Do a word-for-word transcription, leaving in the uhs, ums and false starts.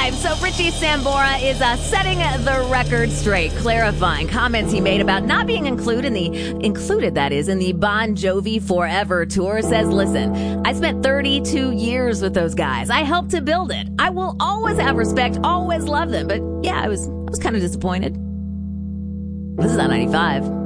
ninety-five. So Richie Sambora is uh, setting the record straight, clarifying comments he made about not being included in the included that is in the Bon Jovi Forever tour. Says, listen, I spent thirty-two years with those guys. I helped to build it. I will always have respect, always love them. But yeah, I was I was kind of disappointed. This is on ninety-five.